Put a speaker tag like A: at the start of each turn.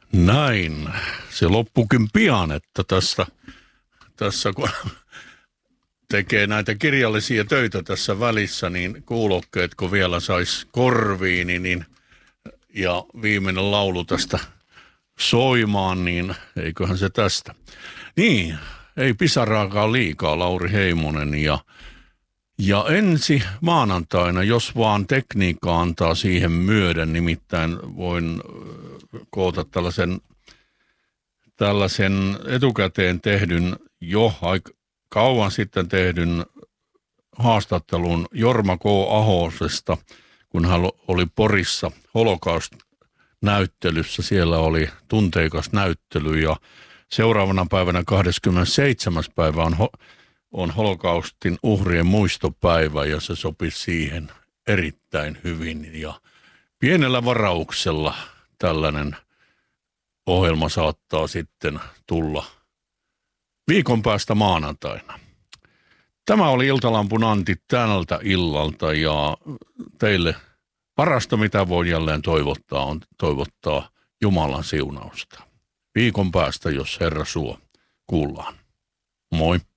A: Näin. Se loppukin pian, että tässä kun tekee näitä kirjallisia töitä tässä välissä, niin kuulokkeet kun vielä sais korviini, niin, ja viimeinen laulu tästä soimaan, niin eiköhän se tästä. Niin, ei pisaraakaan liikaa, Lauri Heimonen, ja ensi maanantaina, jos vaan tekniikka antaa siihen myöden, nimittäin voin koota tällaisen etukäteen tehdyn, jo aika kauan sitten tehdyn haastattelun Jorma K. Ahosesta, kun hän oli Porissa Holocaust-näyttelyssä. Siellä oli tunteikas näyttely ja seuraavana päivänä 27. päivä on Holocaustin uhrien muistopäivä ja se sopi siihen erittäin hyvin. Ja pienellä varauksella tällainen ohjelma saattaa sitten tulla viikon päästä maanantaina. Tämä oli Iltalampun Antti tältä illalta ja teille parasta mitä voi jälleen toivottaa on toivottaa Jumalan siunausta. Viikon päästä, jos Herra suo, kuullaan. Moi.